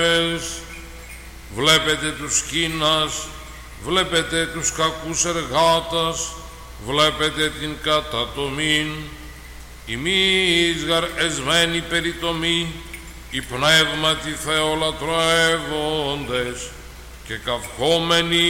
Βλέπετε τους Κίνας, βλέπετε τους κακούς εργάτας, βλέπετε την κατατομήν. Ημείς γαρ εσμένοι περιτομή, οι πνεύματι θεολατροεύοντες και καυχόμενοι